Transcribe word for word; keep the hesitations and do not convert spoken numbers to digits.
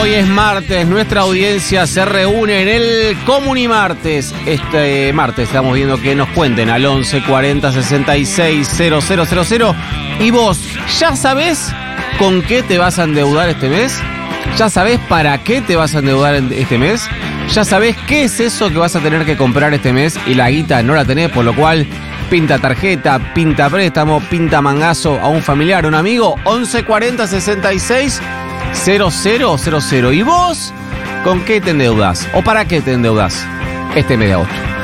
Hoy es martes, nuestra audiencia se reúne en el Comunimartes. Este martes estamos viendo que nos cuenten al once cuarenta sesenta y seis cero cero cero cero. Y vos, ¿ya sabés con qué te vas a endeudar este mes? ¿Ya sabés para qué te vas a endeudar este mes? ¿Ya sabés qué es eso que vas a tener que comprar este mes y la guita no la tenés, por lo cual pinta tarjeta, pinta préstamo, pinta mangazo a un familiar, a un amigo? once cuarenta sesenta y seis cero cero cero cero. ¿Y vos con qué te endeudas? ¿O para qué te endeudas este mes de agosto?